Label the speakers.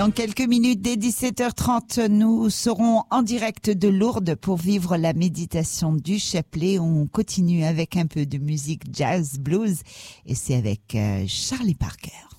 Speaker 1: Dans quelques minutes, dès 17h30, nous serons en direct de Lourdes pour vivre la méditation du chapelet. On continue avec un peu de musique jazz, blues, et c'est avec Charlie Parker.